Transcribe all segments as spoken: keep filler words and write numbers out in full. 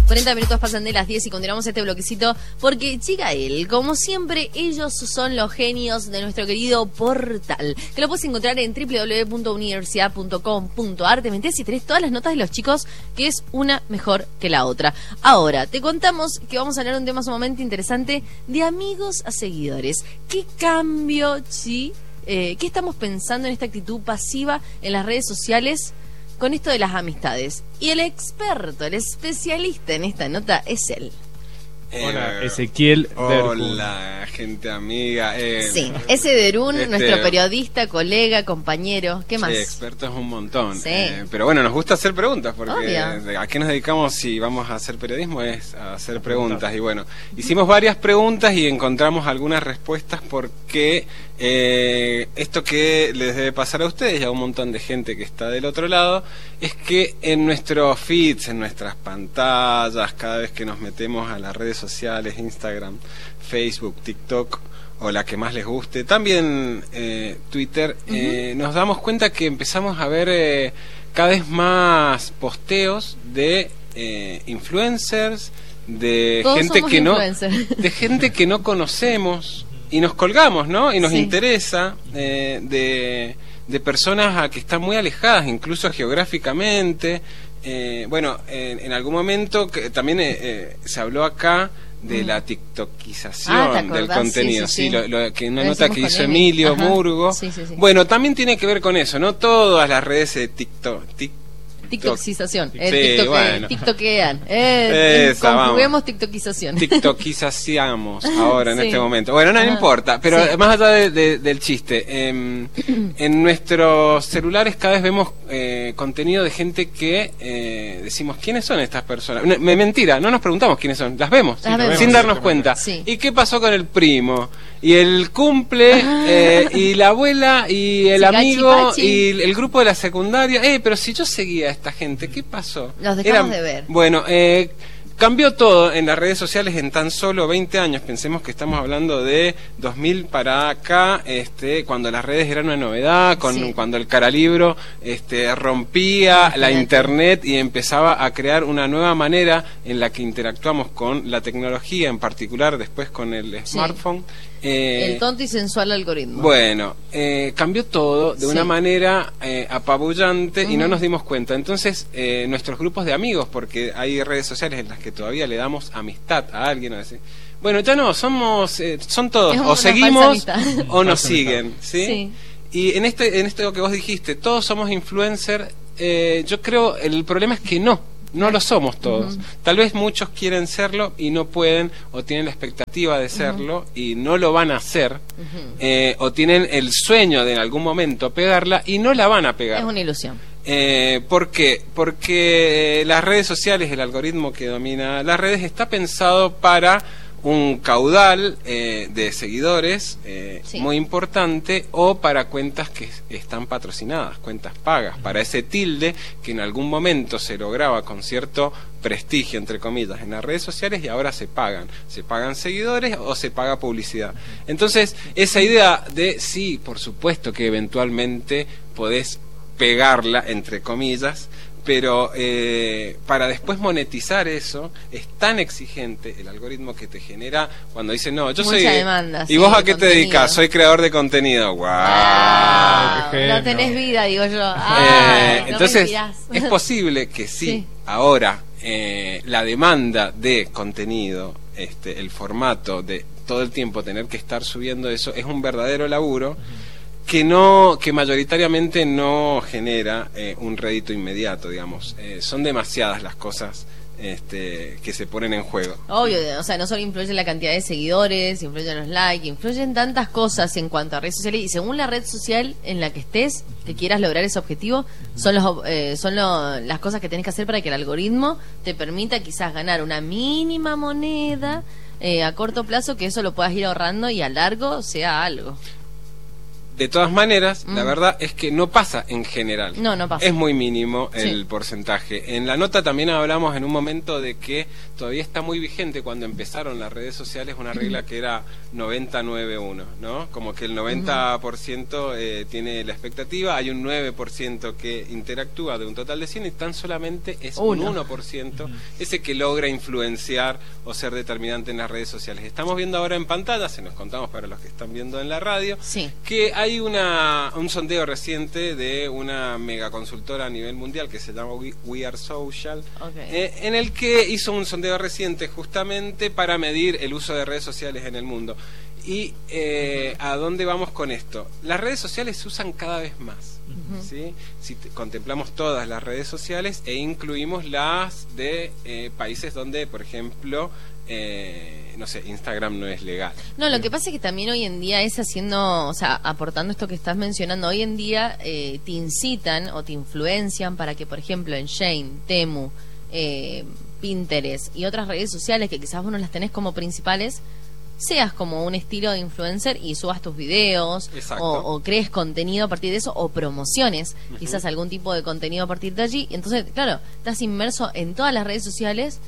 cuarenta minutos pasan de las diez y continuamos este bloquecito porque Chicael, como siempre, ellos son los genios de nuestro querido portal, que lo puedes encontrar en doble u doble u doble u punto universidad punto com punto a r. Te metés y tenés todas las notas de los chicos, que es una mejor que la otra. Ahora, te contamos que vamos a hablar de un tema sumamente interesante de amigos a seguidores. ¿Qué cambio, Chi? Eh, ¿Qué estamos pensando en esta actitud pasiva en las redes sociales con esto de las amistades? Y el experto, el especialista en esta nota es él. Hola, Ezequiel Derún. Hola, gente amiga. Eh, sí, ese Derún, este, nuestro periodista, colega, compañero. ¿Qué más? Sí, expertos un montón. Sí. Eh, pero bueno, nos gusta hacer preguntas porque Obvio. ¿a qué nos dedicamos si vamos a hacer periodismo? Es a hacer preguntas. Y bueno, hicimos varias preguntas y encontramos algunas respuestas porque eh, esto que les debe pasar a ustedes y a un montón de gente que está del otro lado es que en nuestros feeds, en nuestras pantallas, cada vez que nos metemos a las redes sociales, Instagram, Facebook, TikTok o la que más les guste, también eh, Twitter, uh-huh. eh, nos damos cuenta que empezamos a ver eh, cada vez más posteos de eh, influencers, de Todos gente somos que no, influencers. de gente que no conocemos y nos colgamos, ¿no? Y nos sí. interesa eh, de de personas a que están muy alejadas, incluso geográficamente. Eh, bueno, en, en algún momento que también eh, eh, se habló acá de la tiktokización ah, del contenido, sí, sí, sí. Lo, lo, que una lo nota que hizo Emi. Emilio Ajá. Murgo. Sí, sí, sí. Bueno, también tiene que ver con eso, ¿no? Todas las redes de TikTok, TikTok TikTokización, eh, sí, TikTok, bueno. TikTokean, eh, Esa, conjuguemos TikTokización. TikTokizaciamos ahora en sí. este momento. Bueno, no, no ah, importa, pero sí. más allá de, de, del chiste, eh, en nuestros celulares cada vez vemos eh, contenido de gente que eh, decimos, ¿quiénes son estas personas? No, me, mentira, no nos preguntamos quiénes son, las vemos, las vemos. sin darnos cuenta. Sí. ¿Y qué pasó con el primo? Y el cumple, eh, y la abuela, y el sí, amigo, gachi, pachi. y el grupo de la secundaria. Eh, pero si yo seguía a esta gente, ¿qué pasó? Los dejamos Era, de ver. Bueno, eh, cambió todo en las redes sociales en tan solo veinte años. Pensemos que estamos hablando de dos mil para acá, este, cuando las redes eran una novedad, con, sí. cuando el caralibro este, rompía la internet y empezaba a crear una nueva manera en la que interactuamos con la tecnología, en particular después con el sí. smartphone. Eh, el tonto y sensual algoritmo. Bueno, eh, cambió todo de sí. una manera eh, apabullante uh-huh. y no nos dimos cuenta. Entonces, eh, nuestros grupos de amigos, porque hay redes sociales en las que todavía le damos amistad a alguien, o decir, bueno, ya no, somos, eh, son todos, o seguimos o nos siguen, ¿sí? sí. Y en este, en esto que vos dijiste, todos somos influencers, eh, yo creo, el problema es que no. No lo somos todos. Uh-huh. Tal vez muchos quieren serlo y no pueden, o tienen la expectativa de serlo uh-huh. y no lo van a hacer, uh-huh. eh, o tienen el sueño de en algún momento pegarla y no la van a pegar. Es una ilusión. Eh, ¿Por qué? Porque las redes sociales, el algoritmo que domina las redes, está pensado para un caudal eh, de seguidores eh, sí. muy importante, o para cuentas que están patrocinadas, cuentas pagas, para ese tilde que en algún momento se lograba con cierto prestigio, entre comillas, en las redes sociales, y ahora se pagan, se pagan seguidores o se paga publicidad. Entonces, esa idea de sí, por supuesto que eventualmente podés pegarla, entre comillas, pero eh, para después monetizar eso es tan exigente el algoritmo que te genera cuando dice no, yo mucha soy demanda, y sí, vos a qué contenido. te dedicas, soy creador de contenido. Wow, ah, no tenés vida, digo yo. Ah, eh, no entonces es posible que sí, sí. ahora eh, la demanda de contenido, este, el formato de todo el tiempo tener que estar subiendo eso es un verdadero laburo. Uh-huh. que no que mayoritariamente no genera eh, un rédito inmediato, digamos. Eh, son demasiadas las cosas este, que se ponen en juego. Obvio, o sea, no solo influye la cantidad de seguidores, influyen los likes, influyen tantas cosas en cuanto a redes sociales, y según la red social en la que estés, que quieras lograr ese objetivo, son los eh, son lo, las cosas que tenés que hacer para que el algoritmo te permita quizás ganar una mínima moneda eh, a corto plazo, que eso lo puedas ir ahorrando y a largo sea algo. De todas maneras, mm. la verdad es que no pasa en general. No, no pasa. Es muy mínimo el sí. porcentaje. En la nota también hablamos en un momento de que todavía está muy vigente cuando empezaron las redes sociales una regla que era noventa nueve uno, ¿no? Como que el noventa por ciento eh, tiene la expectativa, hay un nueve por ciento que interactúa de un total de cien y tan solamente es uno. un uno por ciento uh-huh. ese que logra influenciar o ser determinante en las redes sociales. Estamos viendo ahora en pantalla, se nos contamos para los que están viendo en la radio, sí. que hay Hay una, un sondeo reciente de una megaconsultora a nivel mundial que se llama We, We Are Social, okay. eh, en el que hizo un sondeo reciente justamente para medir el uso de redes sociales en el mundo. ¿Y eh, a dónde vamos con esto? Las redes sociales se usan cada vez más. Uh-huh. ¿Sí? Si te, contemplamos todas las redes sociales e incluimos las de eh, países donde, por ejemplo, eh, no sé, Instagram no es legal. No, lo que pasa es que también hoy en día es haciendo, o sea, aportando esto que estás mencionando, hoy en día eh, te incitan o te influencian para que, por ejemplo, en Shane, Temu, eh, Pinterest y otras redes sociales que quizás vos no las tenés como principales, seas como un estilo de influencer y subas tus videos o, o crees contenido a partir de eso o promociones uh-huh. quizás algún tipo de contenido a partir de allí. Y entonces, claro, estás inmerso en todas las redes sociales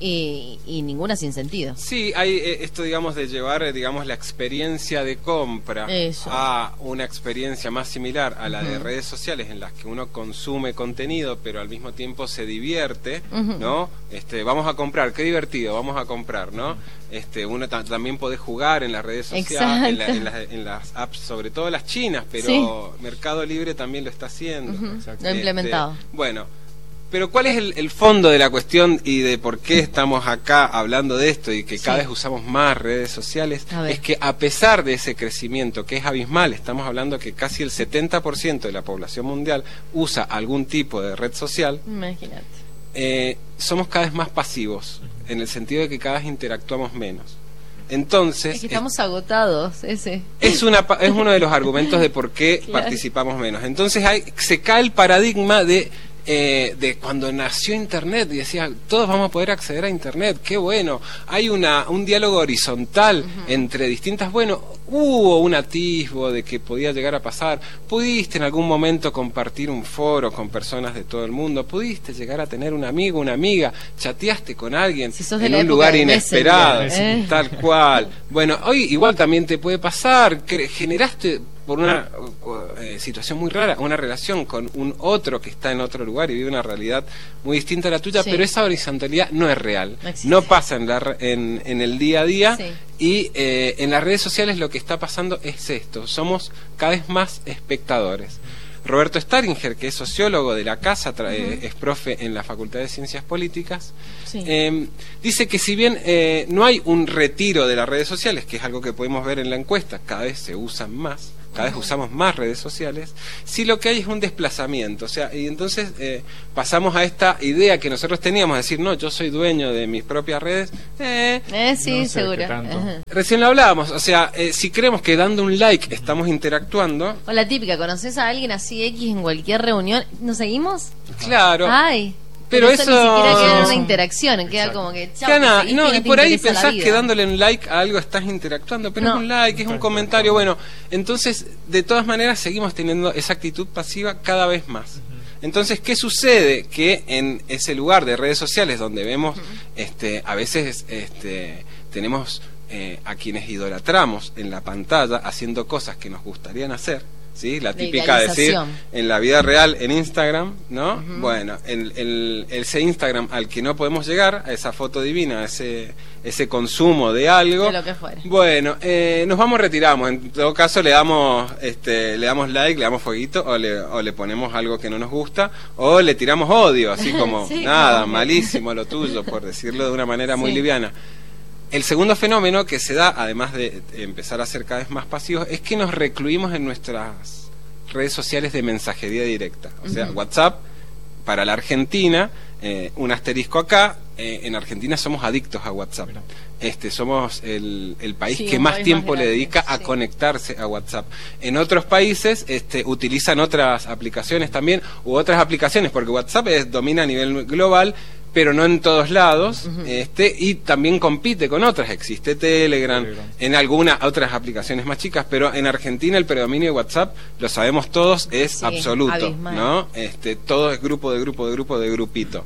y, y ninguna sin sentido. Sí, hay eh, esto, digamos, de llevar, eh, digamos, la experiencia de compra Eso. a una experiencia más similar a la uh-huh. de redes sociales en las que uno consume contenido pero al mismo tiempo se divierte, uh-huh. ¿no? Este, vamos a comprar, qué divertido, vamos a comprar, ¿no? Uh-huh. Este, uno ta- también puede jugar en las redes sociales, en, la, en, la, en las apps, sobre todo las chinas, pero sí. Mercado Libre también lo está haciendo. Uh-huh. Lo ha implementado. Este, bueno, pero ¿cuál es el, el fondo de la cuestión y de por qué estamos acá hablando de esto y que cada sí. vez usamos más redes sociales? Es que a pesar de ese crecimiento que es abismal, estamos hablando que casi el setenta por ciento de la población mundial usa algún tipo de red social. Imagínate. Eh, somos cada vez más pasivos, en el sentido de que cada vez interactuamos menos. Entonces, es que estamos es, agotados, ese. Es, una, es uno de los argumentos de por qué claro. participamos menos. Entonces hay, se cae el paradigma de... Eh, de cuando nació Internet y decía, todos vamos a poder acceder a Internet, qué bueno, hay una un diálogo horizontal uh-huh. entre distintas, bueno, hubo un atisbo de que podía llegar a pasar, pudiste en algún momento compartir un foro con personas de todo el mundo, pudiste llegar a tener un amigo, una amiga, chateaste con alguien si en un lugar inesperado, Messenger, ¿eh? tal cual, bueno, hoy igual también te puede pasar, que generaste por una eh, situación muy rara, una relación con un otro que está en otro lugar y vive una realidad muy distinta a la tuya, sí. pero esa horizontalidad no es real, no, no pasa en, la, en, en el día a día, sí. y eh, en las redes sociales lo que está pasando es esto, somos cada vez más espectadores. Roberto Staringer, que es sociólogo de la casa, trae, uh-huh. es profe en la Facultad de Ciencias Políticas, sí. eh, dice que si bien eh, no hay un retiro de las redes sociales, que es algo que podemos ver en la encuesta, cada vez se usan más, cada vez usamos más redes sociales, sí lo que hay es un desplazamiento, o sea, y entonces eh, pasamos a esta idea que nosotros teníamos, de decir, no, yo soy dueño de mis propias redes, eh, eh sí, no seguro. Uh-huh. Recién lo hablábamos, o sea, eh, si creemos que dando un like estamos interactuando. O la típica, ¿conoces a alguien así X en cualquier reunión? ¿Nos seguimos? Claro. Ay. Pero, pero eso, eso ni siquiera queda en una interacción, queda Exacto. como que chao, Gana, que no, y por ahí pensás que dándole un like a algo estás interactuando, pero no. es un like, es un comentario, bueno, entonces de todas maneras seguimos teniendo esa actitud pasiva cada vez más. Entonces, ¿qué sucede? Que en ese lugar de redes sociales donde vemos, uh-huh. este, a veces este, tenemos eh, a quienes idolatramos en la pantalla haciendo cosas que nos gustarían hacer, ¿sí? La típica de decir en la vida real en Instagram, ¿no? Uh-huh. Bueno, el, el, ese Instagram al que no podemos llegar, a esa foto divina, a ese, ese consumo de algo, de lo que fuera. Bueno, eh, nos vamos, retiramos. En todo caso le damos este, le damos like, le damos fueguito, o le, o le ponemos algo que no nos gusta, o le tiramos odio, así como, sí, nada, como... malísimo lo tuyo, por decirlo de una manera muy sí. liviana. El segundo fenómeno que se da, además de empezar a ser cada vez más pasivos, es que nos recluimos en nuestras redes sociales de mensajería directa. O sea, uh-huh. WhatsApp, para la Argentina, eh, un asterisco acá, eh, en Argentina somos adictos a WhatsApp. Este, somos el, el país sí, que más tiempo más grande, le dedica a sí. conectarse a WhatsApp. En otros países este, utilizan otras aplicaciones también, u otras aplicaciones, porque WhatsApp es, domina a nivel global, pero no en todos lados, uh-huh. este y también compite con otras. Existe Telegram, Telegram, en algunas otras aplicaciones más chicas, pero en Argentina el predominio de WhatsApp, lo sabemos todos, es sí, absoluto, abismal. ¿No? Este, todo es grupo de grupo de grupo de grupito.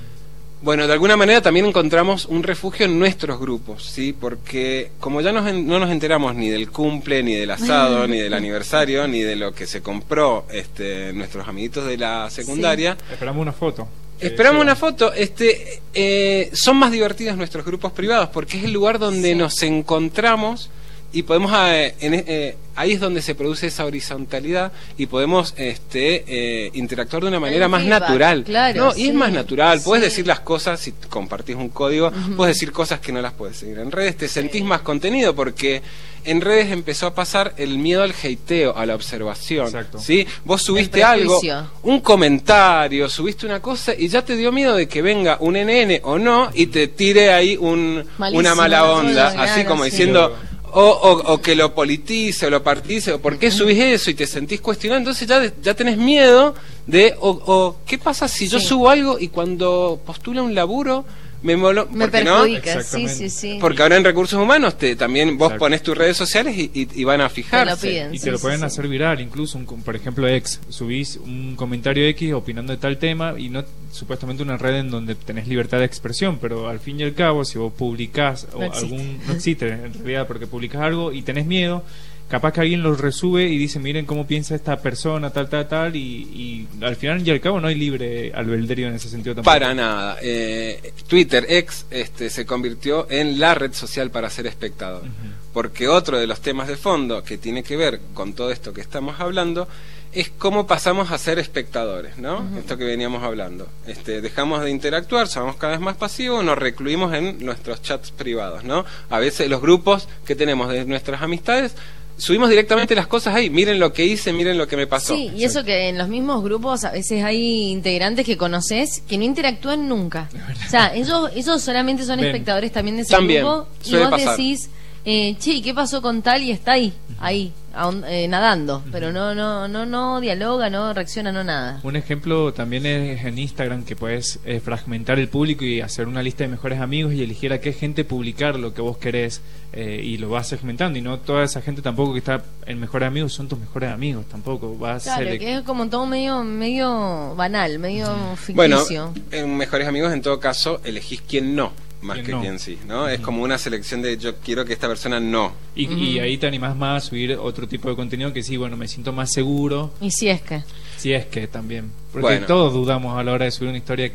Bueno, de alguna manera también encontramos un refugio en nuestros grupos, ¿sí? Porque como ya nos en, no nos enteramos ni del cumple, ni del asado, ni del aniversario, ni de lo que se compró este, nuestros amiguitos de la secundaria... Sí. Esperamos una foto. Esperamos una foto. Este, eh, son más divertidos nuestros grupos privados porque es el lugar donde sí. nos encontramos y podemos eh, en, eh, ahí es donde se produce esa horizontalidad y podemos este eh, interactuar de una manera el más feedback, natural, claro, ¿no? sí, y es más natural, sí. puedes decir las cosas si compartís un código, uh-huh. puedes decir cosas que no las puedes seguir en redes, te sentís sí. más contenido porque en redes empezó a pasar el miedo al hateo, a la observación. Exacto. ¿Sí? Vos subiste algo, un comentario, subiste una cosa y ya te dio miedo de que venga un N N o no y te tire ahí un, una mala onda, todo, así claro, como sí. diciendo... O, o, o que lo politice o lo partice o por qué subís eso y te sentís cuestionado, entonces ya, ya tenés miedo de o, o qué pasa si sí. yo subo algo y cuando postula un laburo me molo, me perjudica, no? sí, sí, sí. Porque ahora en recursos humanos te también vos Exacto. ponés tus redes sociales y, y, y van a fijarse. Te piden, y sí, te lo pueden sí, hacer sí. viral, incluso, un, por ejemplo, ex, subís un comentario X opinando de tal tema y no supuestamente una red en donde tenés libertad de expresión, pero al fin y al cabo, si vos publicás o no algún... No existe en realidad, porque publicás algo y tenés miedo, capaz que alguien lo resube y dice, miren cómo piensa esta persona, tal, tal, tal, y, y al final y al cabo no hay libre albedrío en ese sentido tampoco. Para nada. Eh, Twitter, ex, este, se convirtió en la red social para ser espectador. Uh-huh. Porque otro de los temas de fondo que tiene que ver con todo esto que estamos hablando es cómo pasamos a ser espectadores, ¿no? Uh-huh. Esto que veníamos hablando. Este, dejamos de interactuar, somos cada vez más pasivos, nos recluimos en nuestros chats privados, ¿no? A veces los grupos que tenemos de nuestras amistades subimos directamente las cosas ahí, miren lo que hice, miren lo que me pasó. Sí, y eso que en los mismos grupos a veces hay integrantes que conoces que no interactúan nunca. O sea, ellos, ellos solamente son Ven. espectadores también de ese también, grupo y vos pasar. decís, eh, che, ¿qué pasó con tal? Y está ahí, ahí, eh, nadando, pero no, no, no, no dialoga, no reacciona, no nada. Un ejemplo también es en Instagram, que puedes eh, fragmentar el público y hacer una lista de mejores amigos y elegir a qué gente publicar lo que vos querés, eh, y lo vas segmentando, y no toda esa gente tampoco que está en mejores amigos son tus mejores amigos, tampoco vas claro, a que es como todo medio medio banal, medio ficticio. Bueno, en mejores amigos en todo caso elegís quién no, más que no. quien sí, ¿no? Uh-huh. Es como una selección de yo quiero que esta persona no. Y, uh-huh. y ahí te animás más a subir otro tipo de contenido que sí, bueno, me siento más seguro. Y si es que. Si es que también. Porque bueno. todos dudamos a la hora de subir una historia.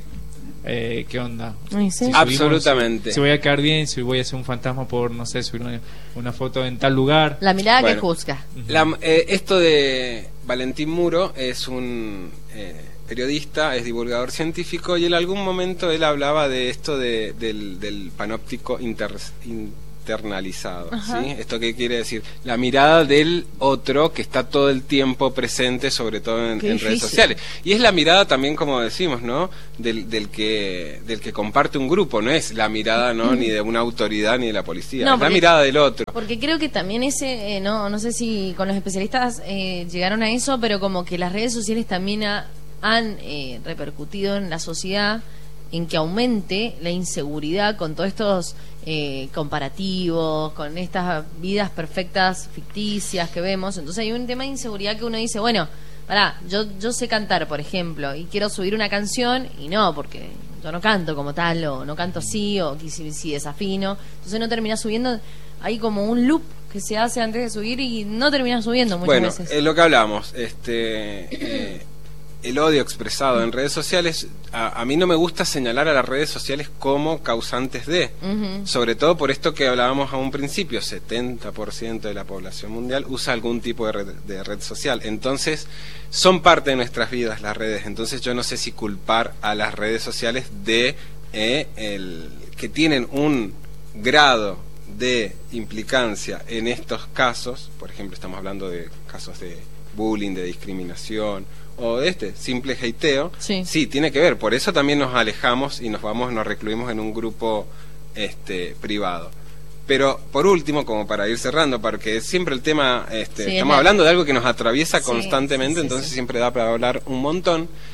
Eh, ¿Qué onda? Sí. Si Absolutamente. Si, si voy a caer bien, si voy a ser un fantasma por, no sé, subir una, una foto en tal lugar. La mirada bueno, que juzga. Uh-huh. La, eh, esto de Valentín Muro es un... Eh, periodista, es divulgador científico y en algún momento él hablaba de esto de, del, del panóptico inter, internalizado. ¿Sí? ¿Esto qué quiere decir? La mirada del otro que está todo el tiempo presente, sobre todo en, en redes sociales. Y es la mirada también, como decimos, ¿no? Del, del que del que comparte un grupo, no es la mirada no mm. ni de una autoridad ni de la policía, no, es porque, la mirada del otro. Porque creo que también ese, eh, no, no sé si con los especialistas eh, llegaron a eso, pero como que las redes sociales también ha, han eh, repercutido en la sociedad en que aumente la inseguridad con todos estos eh, comparativos, con estas vidas perfectas ficticias que vemos. Entonces hay un tema de inseguridad que uno dice, bueno, pará, yo, yo sé cantar, por ejemplo, y quiero subir una canción y no, porque yo no canto como tal, o no canto así, o si, si desafino, entonces no terminás subiendo. Hay como un loop que se hace antes de subir y no terminás subiendo muchas bueno, veces. Bueno, es lo que hablamos, este... Eh, el odio expresado en redes sociales, a, a mí no me gusta señalar a las redes sociales como causantes de, uh-huh. sobre todo por esto que hablábamos a un principio, setenta por ciento de la población mundial usa algún tipo de red, de red social, entonces son parte de nuestras vidas las redes, entonces yo no sé si culpar a las redes sociales de eh, el, que tienen un grado de implicancia en estos casos, por ejemplo estamos hablando de casos de bullying, de discriminación o de este simple hateo, sí. sí, tiene que ver, por eso también nos alejamos y nos vamos, nos recluimos en un grupo este privado. Pero por último, como para ir cerrando, porque siempre el tema, este, sí, estamos hablando de algo que nos atraviesa sí, constantemente, sí, sí, entonces sí. siempre da para hablar un montón.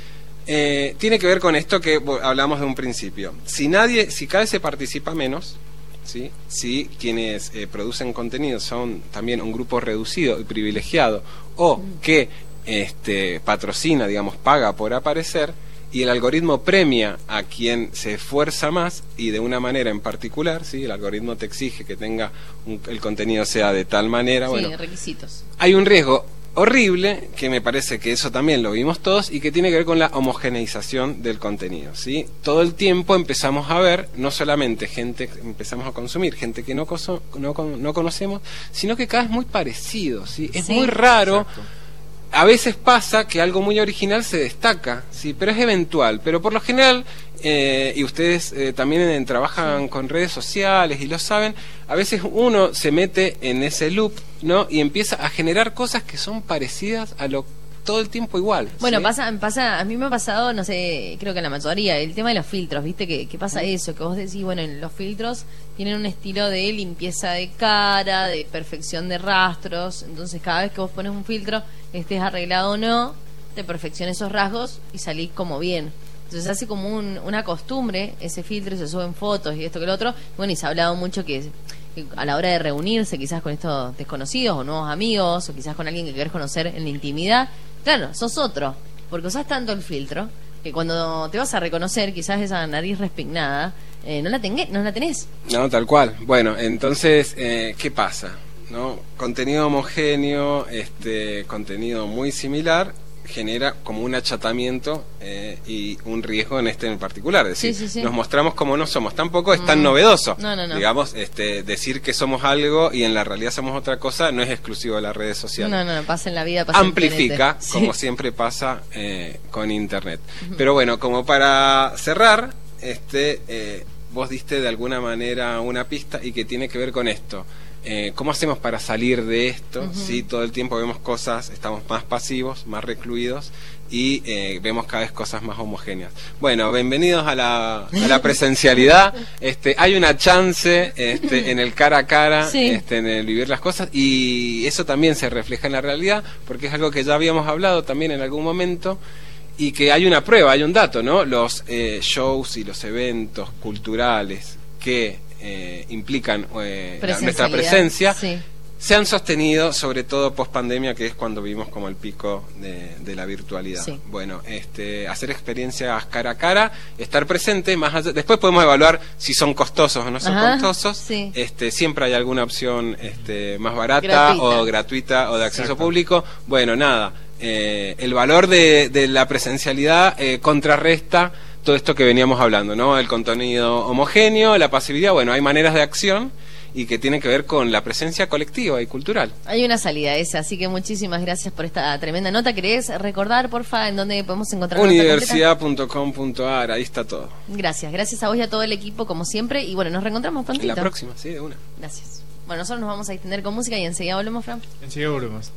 eh, tiene que ver con esto que hablamos de un principio. Si nadie, si cada vez se participa menos, ¿sí? Si quienes eh, producen contenido son también un grupo reducido y privilegiado, o que este, patrocina, digamos, paga por aparecer, y el algoritmo premia a quien se esfuerza más y de una manera en particular, ¿sí? El algoritmo te exige que tenga un, el contenido sea de tal manera, sí, bueno, requisitos. Hay un riesgo horrible, que me parece que eso también lo vimos todos, y que tiene que ver con la homogeneización del contenido, ¿sí? Todo el tiempo empezamos a ver, no solamente gente, empezamos a consumir gente que no, coso, no, no conocemos, sino que cada vez muy parecido, ¿sí? Es sí, muy raro. Exacto. A veces pasa que algo muy original se destaca, sí, pero es eventual. Pero por lo general, eh, y ustedes eh, también eh, trabajan sí. con redes sociales y lo saben, a veces uno se mete en ese loop, ¿no? Y empieza a generar cosas que son parecidas a lo todo el tiempo igual. Bueno, ¿sí? pasa, pasa, a mí me ha pasado, no sé, creo que en la mayoría, el tema de los filtros, ¿viste? Que, que pasa eso, que vos decís, bueno, los filtros tienen un estilo de limpieza de cara, de perfección de rastros, entonces cada vez que vos pones un filtro, estés arreglado o no, te perfecciona esos rasgos y salís como bien. Entonces hace como un, una costumbre ese filtro, se suben fotos y esto que lo otro. Bueno, y se ha hablado mucho que, que a la hora de reunirse quizás con estos desconocidos o nuevos amigos, o quizás con alguien que querés conocer en la intimidad, claro, sos otro, porque usás tanto el filtro que cuando te vas a reconocer, quizás esa nariz respignada, eh, no la tenés, no la tenés. No, tal cual. Bueno, entonces, eh, ¿qué pasa? ¿No? Contenido homogéneo, este, contenido muy similar, genera como un achatamiento eh, y un riesgo en este en particular. Es decir, sí, sí, sí. nos mostramos como no somos. Tampoco es tan mm. novedoso. No, no, no. Digamos, este, decir que somos algo y en la realidad somos otra cosa no es exclusivo de las redes sociales. No, no, no, pasa en la vida. Pasa Amplifica, sí. como siempre pasa eh, con Internet. Uh-huh. Pero bueno, como para cerrar, este, eh, vos diste de alguna manera una pista y que tiene que ver con esto. Eh, ¿Cómo hacemos para salir de esto? Uh-huh. Si todo el tiempo vemos cosas, estamos más pasivos, más recluidos y eh, vemos cada vez cosas más homogéneas. Bueno, bienvenidos a la, a la presencialidad. Este, hay una chance este, en el cara a cara, sí. este, en el vivir las cosas, y eso también se refleja en la realidad, porque es algo que ya habíamos hablado también en algún momento. Y que hay una prueba, hay un dato, ¿no? Los eh, shows y los eventos culturales que eh, implican eh, la, nuestra presencia sí. se han sostenido, sobre todo post pandemia, que es cuando vimos como el pico de, de la virtualidad. Sí. Bueno, este, hacer experiencias cara a cara, estar presente, más allá, después podemos evaluar si son costosos o no son Ajá, costosos. Sí. Este, siempre hay alguna opción este, más barata gratuita. o gratuita o de acceso Exacto. público. Bueno, nada. Eh, el valor de, de la presencialidad eh, contrarresta todo esto que veníamos hablando, ¿no? El contenido homogéneo, la pasividad, bueno, hay maneras de acción y que tienen que ver con la presencia colectiva y cultural. Hay una salida esa, así que muchísimas gracias por esta tremenda nota. ¿Querés recordar, porfa, en dónde podemos encontrar universidad punto com punto a r? Ahí está todo. Gracias, gracias a vos y a todo el equipo, como siempre, y bueno, nos reencontramos prontito. En la próxima, sí, de una. Gracias. Bueno, nosotros nos vamos a extender con música y enseguida volvemos, Fran. Enseguida volvemos.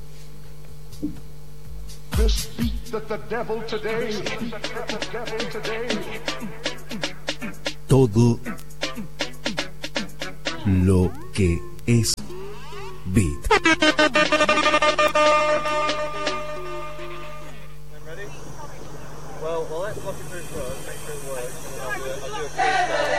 This beat that the devil today. Todo lo que es beat. Well, well, let's look it through first, make sure it works, and then I'll do, I'll do a